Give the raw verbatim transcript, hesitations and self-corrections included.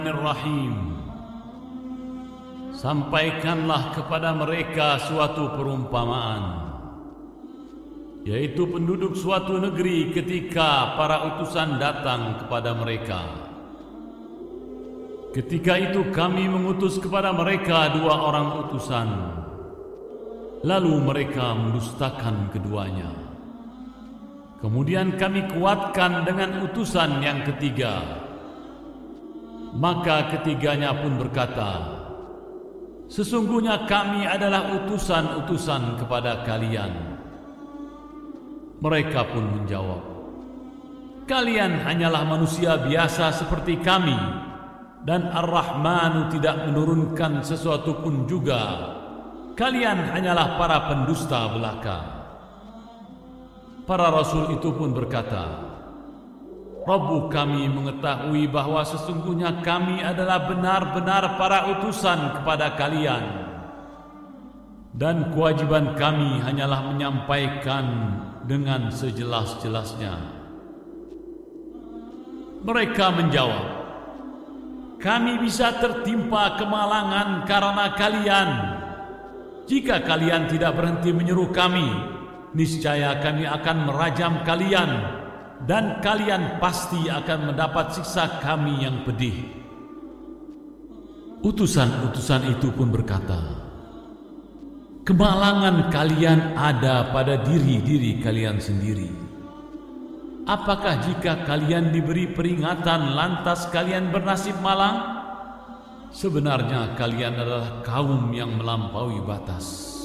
Bismillahirrahmanirrahim. Sampaikanlah kepada mereka suatu perumpamaan, yaitu penduduk suatu negeri ketika para utusan datang kepada mereka. Ketika itu kami mengutus kepada mereka dua orang utusan, lalu mereka mendustakan keduanya. Kemudian kami kuatkan dengan utusan yang ketiga. Maka ketiganya pun berkata, sesungguhnya kami adalah utusan-utusan kepada kalian. Mereka pun menjawab, kalian hanyalah manusia biasa seperti kami, dan Ar-Rahmanu tidak menurunkan sesuatu pun juga. Kalian hanyalah para pendusta belaka. Para rasul itu pun berkata, Rabbu kami mengetahui bahwa sesungguhnya kami adalah benar-benar para utusan kepada kalian, dan kewajiban kami hanyalah menyampaikan dengan sejelas-jelasnya. Mereka menjawab, kami bisa tertimpa kemalangan karena kalian. Jika kalian tidak berhenti menyeru kami, niscaya kami akan merajam kalian, dan kalian pasti akan mendapat siksa kami yang pedih. Utusan-utusan itu pun berkata, kemalangan kalian ada pada diri-diri kalian sendiri. Apakah jika kalian diberi peringatan lantas kalian bernasib malang? Sebenarnya kalian adalah kaum yang melampaui batas.